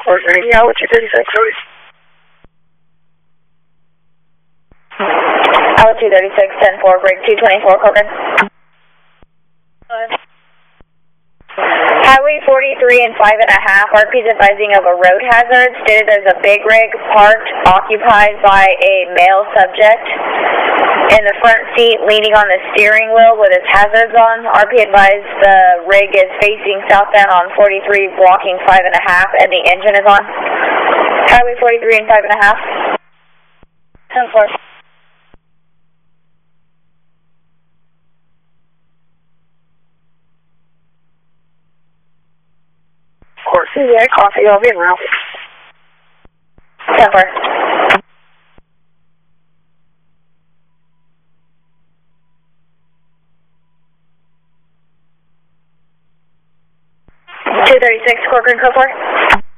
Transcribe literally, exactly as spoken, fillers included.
Or yeah, what's your thirty-six? Altitude thirty-six, ten four, break two twenty-four, Cochran. Highway forty-three and five and a half, R P's advising of a road hazard. Stated there's a big rig parked, occupied by a male subject in the front seat, leaning on the steering wheel with his hazards on. R P advised the rig is facing southbound on forty-three, blocking five and a half, and the engine is on. Highway forty-three and five and a half. ten four. Of course, yeah, coffee, I'll be around. ten four. two thirty-six, Corcoran, code four.